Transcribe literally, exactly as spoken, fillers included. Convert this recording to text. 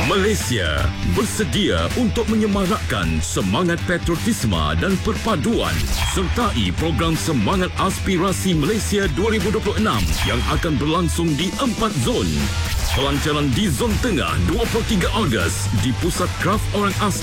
Malaysia bersedia untuk menyemarakkan semangat patriotisme dan perpaduan sertai program Semangat Aspirasi Malaysia dua ribu dua puluh enam yang akan berlangsung di empat zon. Pelancaran di Zon Tengah dua puluh tiga Ogos di Pusat Kraf Orang Asli